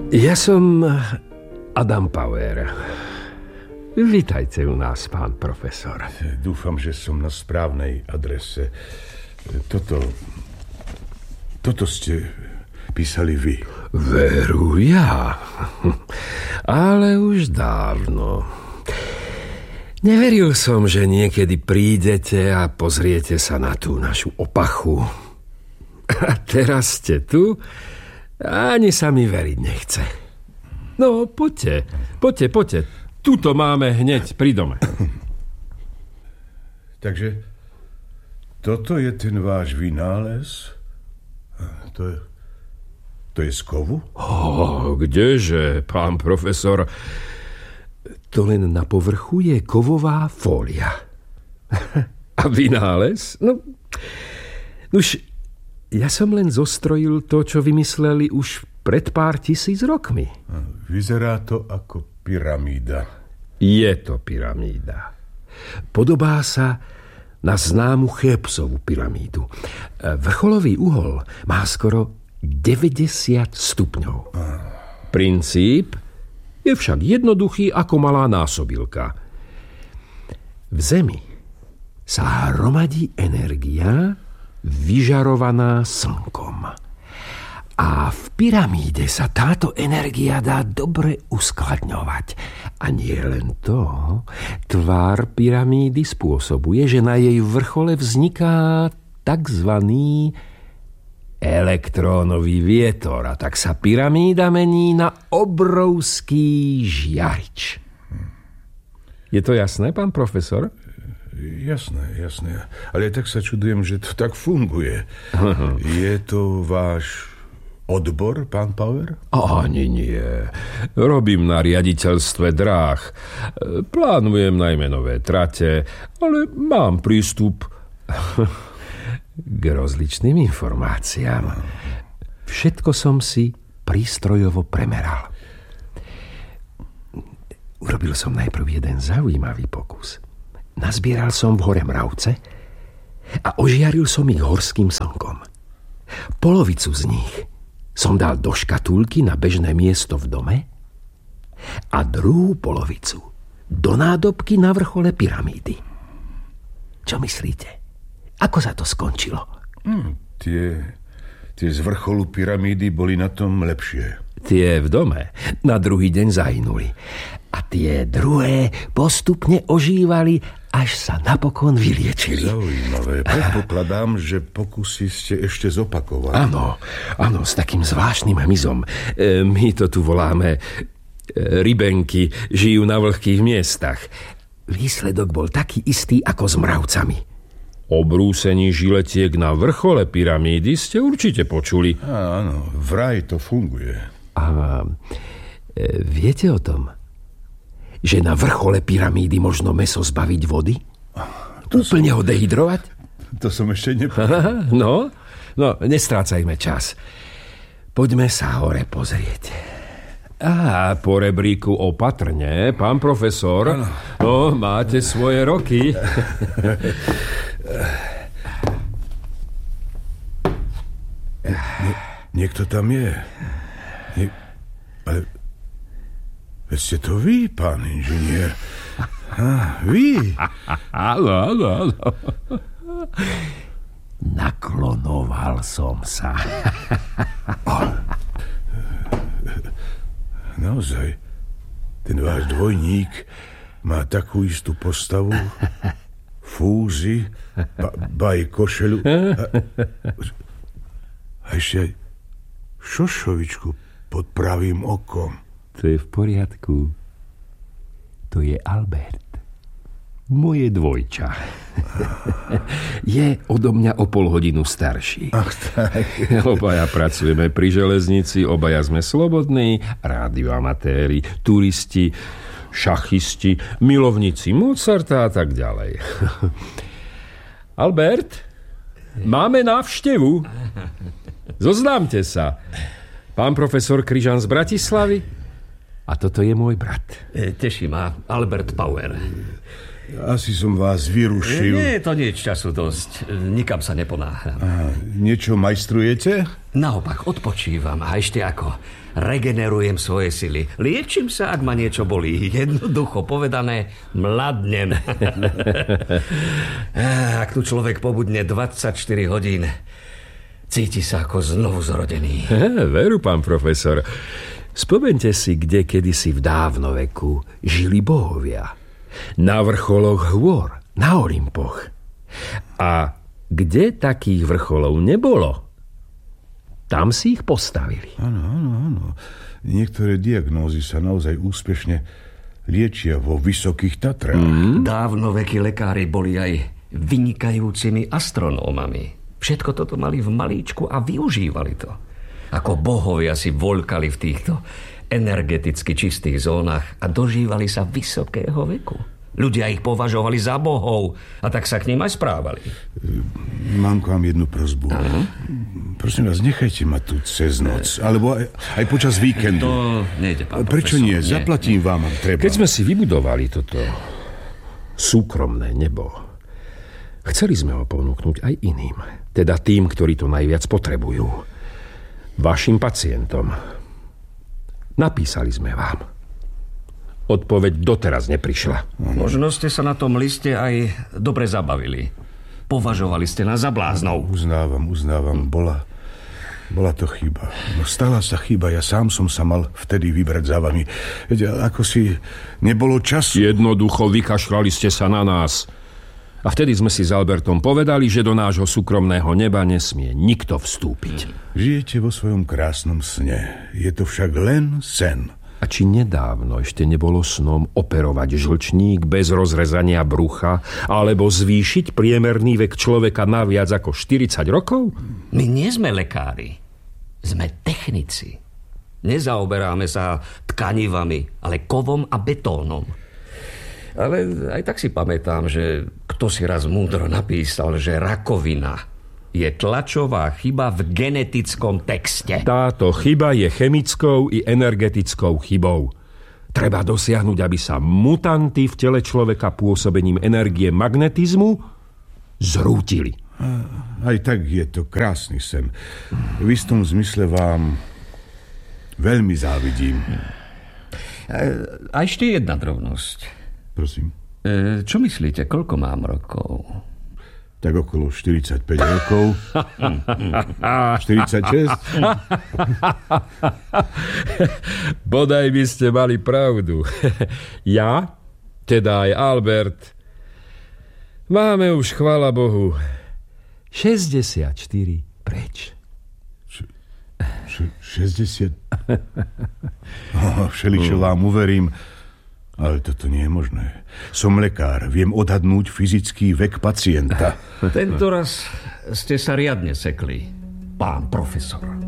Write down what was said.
Ja som Adam Power. Vítajte u nás, pán profesor. Dúfam, že som na správnej adrese. Toto ste písali vy. Veru ja. Ale už dávno. Neveril som, že niekedy prídete a pozriete sa na tú našu opachu. A teraz ste tu a ani sa mi veriť nechce. No, poďte. Tuto máme hneď pri dome. Takže toto je ten váš vynález? To je z kovu? Kdeže, pán profesor? To len na povrchu je kovová fólia. A vynález? No, už ja som len zostrojil to, čo vymysleli už pred pár tisíc rokmi. Vyzerá to ako pyramída. Je to pyramída. Podobá sa na známu Chéopsovú pyramídu. Vrcholový uhol má skoro 90 stupňov. Princíp je však jednoduchý ako malá násobilka. V Zemi sa hromadí energia vyžarovaná slnkom. A v pyramíde sa táto energia dá dobre uskladňovať. A nie len to, tvár pyramídy spôsobuje, že na jej vrchole vzniká takzvaný elektrónový vietor. A tak sa pyramída mení na obrovský žiarič. Je to jasné, pán profesor? Jasné. Ale tak sa čudujem, že to tak funguje. Je to váš odbor, pán Power? Ani nie. Robím na riaditeľstve dráh. Plánujem najmä nové trate, ale mám prístup k rozličným informáciám. Všetko som si prístrojovo premeral. Urobil som najprv jeden zaujímavý pokus. Nazbieral som v hore mravce a ožiaril som ich horským slnkom. Polovicu z nich som dal do škatulky na bežné miesto v dome a druhú polovicu do nádobky na vrchole pyramídy. Čo myslíte? Ako sa to skončilo? Tie z vrcholu pyramídy boli na tom lepšie. Tie v dome na druhý deň zahynuli. A tie druhé postupne ožívali, až sa napokon vyliečili. Zaujímavé. Predpokladám, že pokusy ste ešte zopakovali. Áno, s takým zvláštnym hmyzom. My to tu voláme rybenky, žijú na vlhkých miestach. Výsledok bol taký istý ako s mravcami. O brúsení žiletiek na vrchole pyramídy ste určite počuli. Áno, vraj to funguje. A viete o tom, že na vrchole pyramídy možno mäso zbaviť vody? Úplne ho dehydrovať? To som ešte nepovedal. No, nestrácajme čas. Poďme sa hore pozrieť. Po rebríku opatrne, pán profesor. Ano. No, máte svoje roky. Niekto tam je. Ale veď ste to vy, pán inžinier. Vy? Áno. Naklonoval som sa. Naozaj, ten váš dvojník má takú istú postavu, fúzy, aj košelu a ešte aj šošovičku pod pravým okom. To je v poriadku. To je Albert. Moje dvojča. Je odo mňa o pol hodinu starší. Ach, tak. Obaja pracujeme pri železnici, obaja sme slobodní, rádioamatéri, turisti, šachisti, milovníci Mozarta a tak ďalej. Albert, máme návštevu. Zoznámte sa. Pán profesor Kryžan z Bratislavy a toto je môj brat. Teší ma Albert Power. Asi som vás vyrušil. Nie je to nič, času dosť. Nikam sa neponáhľam. Niečo majstrujete? Naopak, odpočívam a ešte ako. Regenerujem svoje sily. Liečím sa, ak ma niečo bolí. Jednoducho povedané, mladnem. Ak tu človek pobudne 24 hodín, cíti sa ako znovu zrodený. Veru, pán profesor. Spomeňte si, kde kedysi v dávnoveku žili bohovia. Na vrcholoch hôr, na Olympoch. A kde takých vrcholov nebolo, tam si ich postavili. Áno. Niektoré diagnózy sa naozaj úspešne liečia vo Vysokých Tatrách. Dávnovekí lekári boli aj vynikajúcimi astronómami. Všetko toto mali v malíčku a využívali to. Ako bohovia si voľkali v týchto energeticky čistých zónach a dožívali sa vysokého veku. Ľudia ich považovali za bohov a tak sa k ním aj správali. Mám k vám jednu prosbu. Prosím vás, nechajte ma tu cez noc, alebo aj počas víkendu. To nejde, pán Prečo profesor, nie? Zaplatím vám, ak treba. Keď sme si vybudovali toto súkromné nebo, chceli sme ho ponúknuť aj iným. Teda tým, ktorí to najviac potrebujú. Vašim pacientom. Napísali sme vám. Odpoveď doteraz neprišla. Možno ste sa na tom liste aj dobre zabavili. Považovali ste nás za bláznov. Uznávam. Bola to chyba. No stala sa chyba, ja sám som sa mal vtedy vybrať za vami. Veď ako si nebolo času. Jednoducho vykašľali ste sa na nás. A vtedy sme si s Albertom povedali, že do nášho súkromného neba nesmie nikto vstúpiť. Žijete vo svojom krásnom sne. Je to však len sen. A či nedávno ešte nebolo snom operovať žlčník bez rozrezania brucha alebo zvýšiť priemerný vek človeka na viac ako 40 rokov? My nie sme lekári. Sme technici. Nezaoberáme sa tkanivami, ale kovom a betónom. Ale aj tak si pamätám, že kto si raz múdro napísal, že rakovina je tlačová chyba v genetickom texte. Táto chyba je chemickou i energetickou chybou. Treba dosiahnuť, aby sa mutanty v tele človeka pôsobením energie magnetizmu zrútili. Aj tak je to krásny sen. V istom zmysle vám veľmi závidím. A ešte jedna drobnosť. Prosím. Čo myslíte, koľko mám rokov? Tak okolo 45 rokov. 46. Bodaj by ste mali pravdu. Ja, teda aj Albert, máme už, chvála Bohu, 64 preč. 60? Všeličo vám uverím. Ale toto nie je možné. Som lekár, viem odhadnúť fyzický vek pacienta. Tento raz ste sa riadne sekli, pán profesor.